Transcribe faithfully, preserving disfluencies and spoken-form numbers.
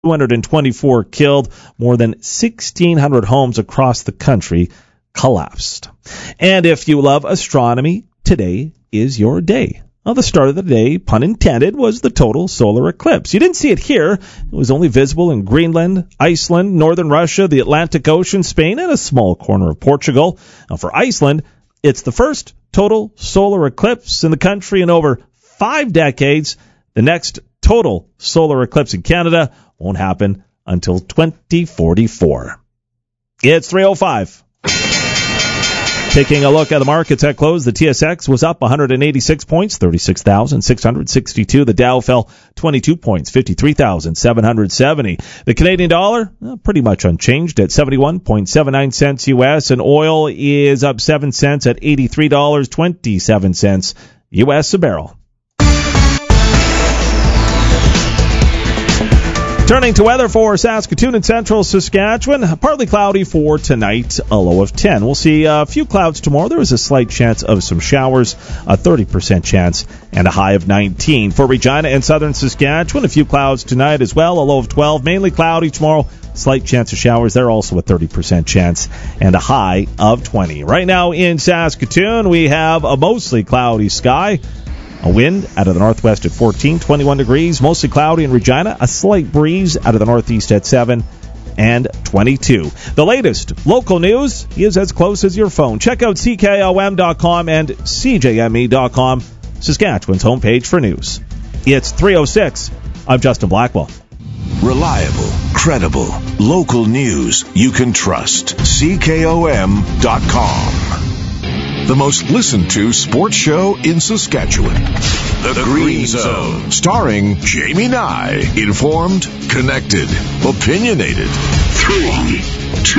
two hundred twenty-four killed. More than sixteen hundred homes across the country collapsed. And if you love astronomy, today is your day. Well, the start of the day, pun intended, was the total solar eclipse. You didn't see it here. It was only visible in Greenland, Iceland, northern Russia, the Atlantic Ocean, Spain, and a small corner of Portugal. Now, for Iceland, it's the first total solar eclipse in the country in over five decades. The next total solar eclipse in Canada won't happen until twenty forty-four. It's three oh five. Taking a look at the markets at close, the T S X was up one hundred eighty-six points, thirty-six thousand six hundred sixty-two. The Dow fell twenty-two points, fifty-three thousand seven hundred seventy. The Canadian dollar, uh, pretty much unchanged at seventy-one point seven nine cents U S, and oil is up seven cents at eighty-three dollars and twenty-seven cents U S a barrel. Turning to weather for Saskatoon and central Saskatchewan, partly cloudy for tonight, a low of ten. We'll see a few clouds tomorrow. There is a slight chance of some showers, a thirty percent chance, and a high of nineteen. For Regina and southern Saskatchewan, a few clouds tonight as well, a low of twelve. Mainly cloudy tomorrow, slight chance of showers. There also a thirty percent chance, and a high of twenty. Right now in Saskatoon, we have a mostly cloudy sky. A wind out of the northwest at fourteen, twenty-one degrees, mostly cloudy in Regina. A slight breeze out of the northeast at seven and twenty-two. The latest local news is as close as your phone. Check out C K O M dot com and C J M E dot com, Saskatchewan's homepage for news. It's three oh six. I'm Justin Blackwell. Reliable, credible, local news you can trust. C K O M dot com. The most listened to sports show in Saskatchewan. The, the Green Zone. Starring Jamie Nye. Informed, connected, opinionated. Three